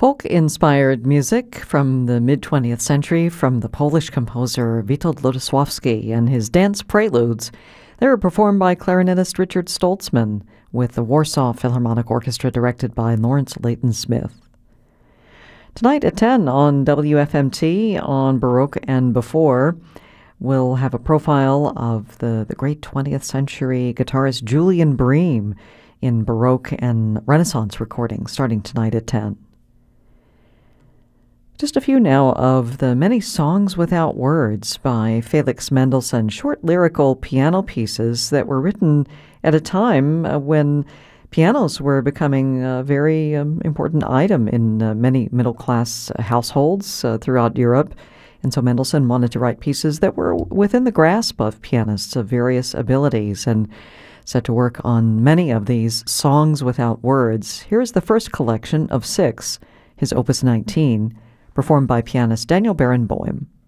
Folk-inspired music from the mid-20th century from the Polish composer Witold Lutosławski and his dance preludes. They were performed by clarinetist Richard Stoltzman with the Warsaw Philharmonic Orchestra directed by Lawrence Layton Smith. Tonight at 10 on WFMT on Baroque and Before, we'll have a profile of the great 20th century guitarist Julian Bream in Baroque and Renaissance recordings starting tonight at 10. Just a few now of the many songs without words by Felix Mendelssohn, short lyrical piano pieces that were written at a time when pianos were becoming a very important item in many middle-class households throughout Europe. And so Mendelssohn wanted to write pieces that were within the grasp of pianists of various abilities and set to work on many of these songs without words. Here's the first collection of 6, his Opus 19, performed by pianist Daniel Barenboim.